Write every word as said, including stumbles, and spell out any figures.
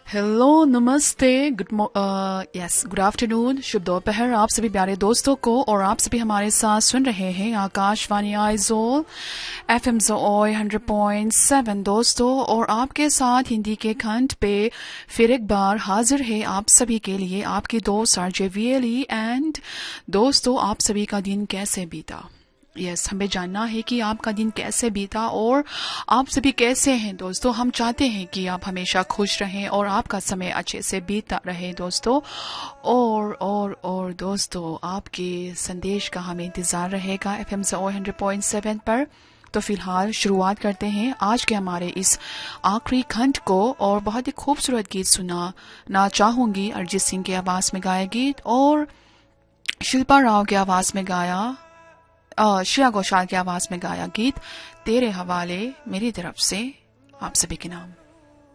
Hello, नमस्ते, good yes good afternoon, शुभ दोपहर आप सभी प्यारे दोस्तों को। और आप सभी हमारे साथ सुन रहे हैं आकाशवाणी आइजोल एफ एम जोय हंड्रेड पॉइंट सेवन दोस्तों। और आपके साथ हिंदी के खंड पे फिर एक बार हाजिर है आप सभी के लिए आपकी दोस्त आरजे वीएलई। एंड दोस्तों, आप सभी का दिन कैसे बीता? यस yes, हमें जानना है कि आपका दिन कैसे बीता और आप सभी कैसे हैं दोस्तों। हम चाहते हैं कि आप हमेशा खुश रहें और आपका समय अच्छे से बीता रहे दोस्तों। और और और दोस्तों, आपके संदेश का हमें इंतजार रहेगा F am hundred point seven पर। तो फिलहाल शुरुआत करते हैं आज के हमारे इस आखिरी खंड को। और बहुत ही खूबसूरत गीत सुना ना चाहूंगी, अरिजीत सिंह की आवाज में गाया गीत और शिल्पा राव की आवाज में गाया श्रेया घोषाल की आवाज में गाया गीत तेरे हवाले मेरी तरफ से आप सभी के नाम।